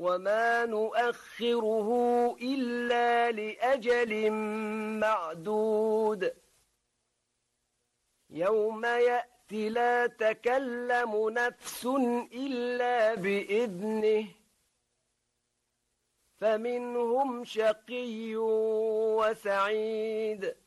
وما نؤخره إلا لأجل معدود يوم يأتي لا تكلم نفس إلا بإذنه فمنهم شقي وسعيد